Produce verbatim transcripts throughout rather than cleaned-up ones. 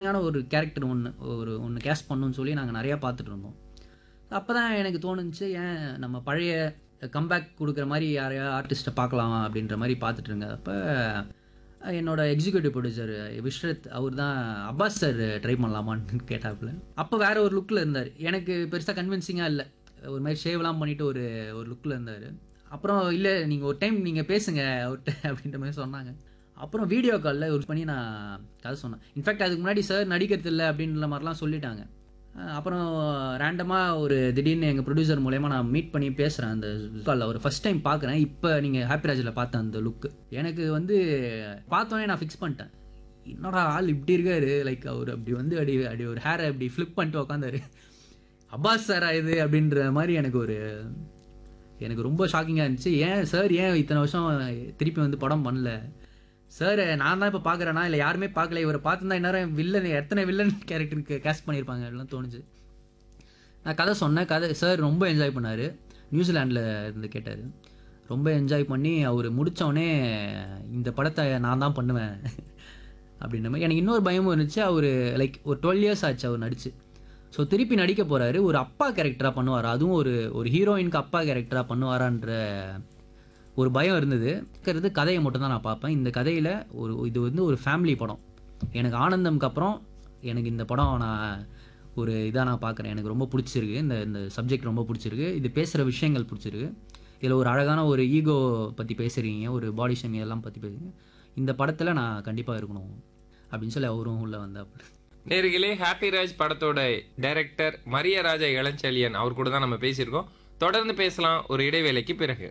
இன்ட்ரெஸ்டிங்கான ஒரு கேரக்டர் ஒன்று ஒரு ஒன்று கேஸ்ட் பண்ணணும்னு சொல்லி நாங்கள் நிறையா பார்த்துட்டு இருந்தோம். அப்போ தான் எனக்கு தோணுச்சு, ஏன் நம்ம பழைய கம்பேக் கொடுக்குற மாதிரி யாரையா ஆர்டிஸ்ட்டை பார்க்கலாம் அப்படின்ற மாதிரி பார்த்துட்டு இருங்க. அப்போ என்னோட எக்ஸிக்யூட்டிவ் ப்ரொடியூசர் விஸ்ரத் அவர் தான் அப்பாஸ் சார் ட்ரை பண்ணலாமான்னு கேட்டாப்புல. அப்போ வேற ஒரு லுக்கில் இருந்தார், எனக்கு பெருசாக கன்வின்சிங்காக இல்லை, ஒரு மாதிரி ஷேவ்லாம் பண்ணிவிட்டு ஒரு ஒரு லுக்கில் இருந்தார். அப்புறம் இல்லை நீங்கள் ஒரு டைம் நீங்கள் பேசுங்க அவர்கிட்ட அப்படின்ற மாதிரி சொன்னாங்க. அப்புறம் வீடியோ காலில் யூஸ் பண்ணி நான் கதை சொன்னேன். இன்ஃபேக்ட் அதுக்கு முன்னாடி சார் நடிக்கிறது இல்லை அப்படின்ற மாதிரிலாம் சொல்லிட்டாங்க. அப்புறம் ரேண்டமாக ஒரு திடீர்னு எங்கள் ப்ரொடியூசர் மூலயமா நான் மீட் பண்ணி பேசுகிறேன். அந்த காலில் ஒரு ஃபஸ்ட் டைம் பார்க்குறேன். இப்போ நீங்கள் ஹாப்பிராஜில் பார்த்த அந்த லுக்கு எனக்கு வந்து பார்த்தோன்னே நான் ஃபிக்ஸ் பண்ணிட்டேன். என்னடா ஆள் இப்படி இருக்காரு, லைக் அவர் அப்படி வந்து அப்படி அப்படி ஒரு ஹேரை அப்படி ஃப்ளிப் பண்ணிட்டு உட்காந்தாரு, அப்பாஸ் சாரா இது அப்படின்ற மாதிரி எனக்கு ஒரு எனக்கு ரொம்ப ஷாக்கிங்காக இருந்துச்சு. ஏன் சார் ஏன் இத்தனை வருஷம் திருப்பி வந்து படம் பண்ணல சார், நான் தான் இப்போ பார்க்குறேன்னா இல்லை யாருமே பார்க்கல, இவரை பார்த்துருந்தா இந்நேரம் வில்லன் எத்தனை வில்லன் கேரக்டருக்கு கேஸ்ட் பண்ணியிருப்பாங்க அப்படிலாம் தோணுச்சு. நான் கதை சொன்னேன். கதை சார் ரொம்ப என்ஜாய் பண்ணார். நியூசிலாண்டில் இருந்து கேட்டார். ரொம்ப என்ஜாய் பண்ணி அவர் முடித்தோடனே இந்த படத்தை நான் தான் பண்ணுவேன் அப்படின்ற மாதிரி. எனக்கு இன்னொரு பயமும் இருந்துச்சு. அவர் லைக் ஒரு டுவெல் இயர்ஸ் ஆச்சு அவர் நடிச்சு. ஸோ திருப்பி நடிக்க போகிறாரு, ஒரு அப்பா கேரக்டராக பண்ணுவார், அதுவும் ஒரு ஒரு ஹீரோயினுக்கு அப்பா கேரக்டராக பண்ணுவாரான்ற ஒரு பயம் இருந்தது. இருக்கிறது கதையை மட்டும்தான் நான் பார்ப்பேன். இந்த கதையில் ஒரு இது வந்து ஒரு ஃபேமிலி படம். எனக்கு ஆனந்தம்க்கு அப்புறம் எனக்கு இந்த படம் நான் ஒரு இதாக நான் பார்க்குறேன். எனக்கு ரொம்ப பிடிச்சிருக்கு, இந்த இந்த சப்ஜெக்ட் ரொம்ப பிடிச்சிருக்கு, இது பேசுகிற விஷயங்கள் பிடிச்சிருக்கு. இதில் ஒரு அழகான ஒரு ஈகோ பற்றி பேசுகிறீங்க, ஒரு பாடி ஷேமிங் எல்லாம் பற்றி பேசுகிறீங்க, இந்த படத்தில் நான் கண்டிப்பாக இருக்கணும் அப்படின்னு சொல்லி அவரும் உள்ளே வந்தாப்புல. நேர்களே, ஹாப்பிராஜ் படத்தோட டைரக்டர் மரியராஜா இளஞ்செழியன் அவர் கூட தான் நம்ம பேசியிருக்கோம். தொடர்ந்து பேசலாம் ஒரு இடைவேளைக்கு பிறகு.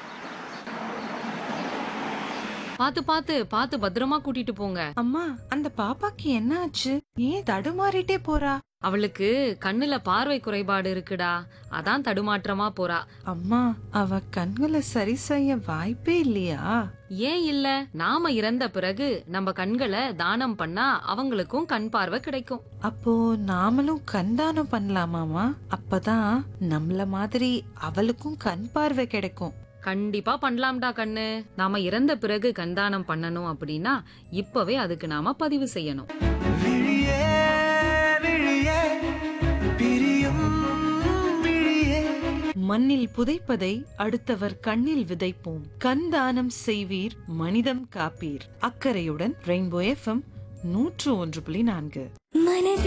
பாத்து பாத்து பாத்து பத்திரமா கூட்டிட்டு போங்க. அம்மா, அந்த பாப்பாக்கு என்ன ஆச்சு? ஏன் தடுமாறிட்டே போறா? அவளுக்கு கண்ணுல பார்வை குறைபாடு இருக்குடா, அதான் தடுமாற்றமா போறா. அம்மா, அவ கண்களை சரி செய்ய வாய்ப்பே இல்லையா? ஏன் இல்ல, நாம இறந்த பிறகு நம்ம கண்களை தானம் பண்ணா அவங்களுக்கும் கண் பார்வை கிடைக்கும். அப்போ நாமளும் கண் தானம் பண்ணலாமாமா? அப்பதான் நம்மள மாதிரி அவளுக்கும் கண் பார்வை கிடைக்கும். கண்டிப்பா பண்ணலாம்டா கண்ணு. நாம இறந்த பிறகு கண்தானம் பண்ணணும் அப்படின்னா இப்பவே அதுக்கு நாம பதிவு செய்யணும். மண்ணில் புதைப்பதை அடுத்தவர் கண்ணில் விதைப்போம். கண் தானம் செய்வீர், மனிதம் காப்பீர். அக்கறையுடன் ரெயின்போ எஃப்எம் நூற்று ஒன்று புள்ளி நான்கு.